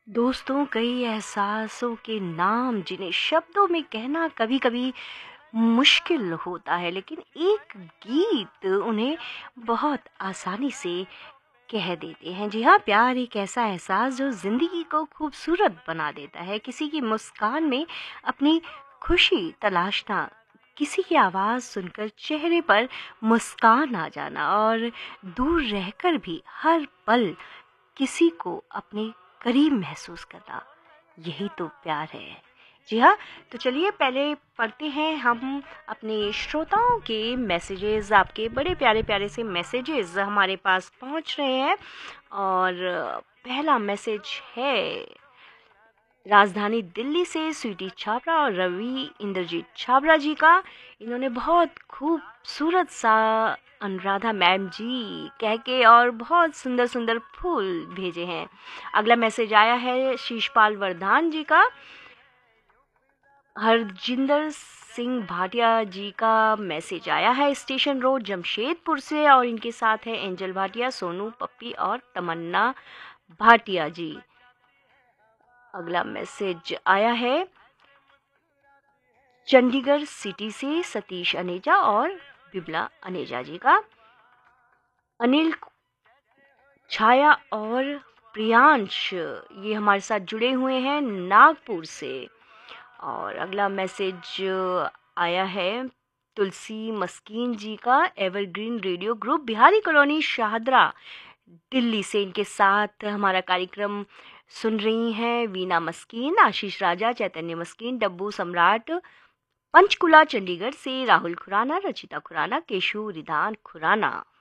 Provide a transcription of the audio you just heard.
दोस्तों, कई एहसासों के नाम जिन्हें शब्दों में कहना कभी-कभी मुश्किल होता है, लेकिन एक गीत उन्हें बहुत आसानी से कह देते हैं। जी हाँ, प्यार एक ऐसा एहसास जो ज़िंदगी को खूबसूरत बना देता है। किसी की मुस्कान में अपनी खुशी तलाशना, किसी की आवाज़ सुनकर चेहरे पर मुस्कान आ जाना और दूर रहकर भी हर पल किसी को अपने करीब महसूस करना, यही तो प्यार है। जी हाँ, तो चलिए पहले पढ़ते हैं हम अपने श्रोताओं के मैसेजेस। आपके बड़े प्यारे-प्यारे से मैसेजेस हमारे पास पहुँच रहे हैं और पहला मैसेज है राजधानी दिल्ली से स्वीटी छाबड़ा और रवि इंद्रजीत छाबड़ा जी का। इन्होंने बहुत खूबसूरत सा अनुराधा मैम जी कह के और बहुत सुंदर सुंदर फूल भेजे हैं। अगला मैसेज आया है शीशपाल वर्धान जी का। हरजिंदर सिंह भाटिया जी का मैसेज आया है स्टेशन रोड जमशेदपुर से और इनके साथ है एंजल भाटिया, सोनू, पप्पी और तमन्ना भाटिया जी। अगला मैसेज आया है चंडीगढ़ सिटी से सतीश अनेजा और बिमला अनेजा जी का। अनिल, छाया और प्रियांश ये हमारे साथ जुड़े हुए हैं नागपुर से। और अगला मैसेज आया है तुलसी मस्कीन जी का, evergreen radio group, Bihari colony, Shahdara, Delhi से। इनके साथ हमारा कार्यक्रम सुन रही हैं वीना मस्कीन, आशीष राजा, चैतन्य मस्कीन, डब्बू सम्राट, पंचकुला चंडीगढ़ से, राहुल खुराना, रचिता खुराना, केशु रिधान खुराना।